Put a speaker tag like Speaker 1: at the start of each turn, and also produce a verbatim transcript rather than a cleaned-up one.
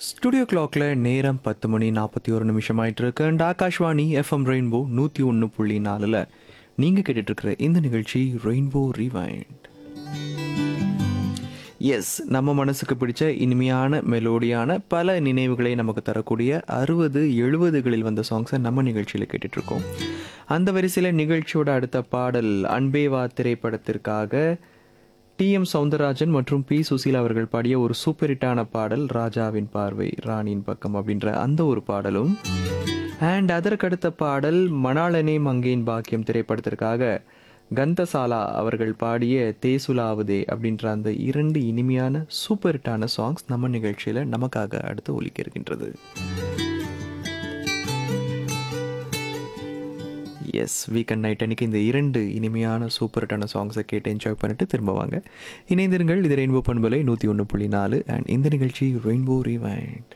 Speaker 1: Studio கிளாக்ல நேரம் பத்து மணி நாற்பத்தி ஒரு நிமிஷம் ஆயிட்டு இருக்கு அண்ட் ஆகாஷ்வாணி எஃப்எம் ரெயின்போ நூற்றி ஒன்று புள்ளி நாலில் நீங்கள் கேட்டுட்டு இருக்கிற இந்த நிகழ்ச்சி ரெயின்போ ரிவைண்ட். எஸ், நம்ம மனசுக்கு பிடிச்ச இனிமையான மெலோடியான பல நினைவுகளை நமக்கு தரக்கூடிய அறுபது எழுபதுகளில் வந்த சாங்ஸை நம்ம நிகழ்ச்சியில் கேட்டுட்ருக்கோம். அந்த வரிசையில் நிகழ்ச்சியோட அடுத்த பாடல் அன்பேவா திரைப்படத்திற்காக டி எம் சௌந்தரராஜன் மற்றும் பி சுசீலா அவர்கள் பாடிய ஒரு சூப்பர் ஹிட்டான பாடல் ராஜாவின் பார்வை ராணியின் பக்கம் அப்படின்ற அந்த ஒரு பாடலும், அண்ட் அதற்கடுத்த பாடல் மணாளனே மங்கையின் பாக்கியம் திரைப்படத்திற்காக கந்தசாலா அவர்கள் பாடிய தேசுலாவுதே அப்படின்ற அந்த இரண்டு இனிமையான சூப்பர் ஹிட்டான சாங்ஸ் நம்ம நிகழ்ச்சியில் நமக்காக அடுத்து ஒலிக்க இருக்கின்றது. எஸ், வீக்கெண்ட் நைட் அன்றைக்கி இந்த இரண்டு இனிமையான சூப்பர் ஹிட்டான சாங்ஸை கேட்டு என்ஜாய் பண்ணிட்டு திரும்ப வாங்க. இணைந்திருங்கள். இது ரெயின்போ பண்பலை நூற்றி ஒன்று புள்ளி நாலு அண்ட் இந்த நிகழ்ச்சி ரெயின்போ ரிவைண்ட்.